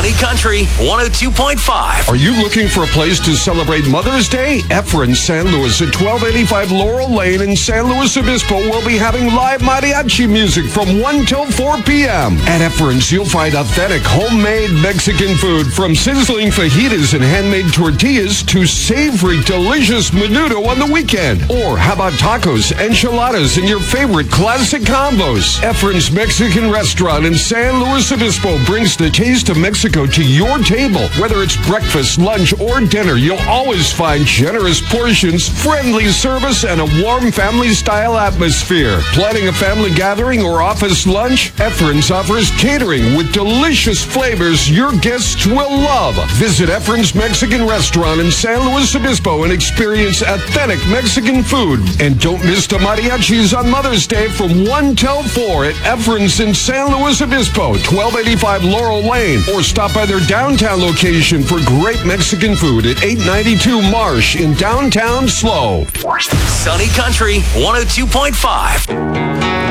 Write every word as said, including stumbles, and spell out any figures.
Sunny Country one oh two point five. Are you looking for a place to celebrate Mother's Day? Efren San Luis at twelve eighty-five Laurel Lane in San Luis Obispo will be having live mariachi music from one till four p.m. At Efren's, you'll find authentic homemade Mexican food from sizzling fajitas and handmade tortillas to savory, delicious menudo on the weekend. Or how about tacos, enchiladas, and your favorite classic combos? Efren's Mexican Restaurant in San Luis Obispo brings the taste of Mexico to your table. Whether it's breakfast, lunch, or dinner, you'll always find generous portions, friendly service, and a warm family-style atmosphere. Planning a family gathering or office lunch? Efren's offers catering with delicious flavors your guests will love. Visit Efren's Mexican Restaurant in San Luis Obispo and experience authentic Mexican food. And don't miss the mariachis on Mother's Day from one till four at Efren's in San Luis Obispo, twelve eighty-five Laurel Lane. Or stop by their downtown location for great Mexican food at eight ninety-two Marsh in downtown Slow. Sunny Country one oh two point five.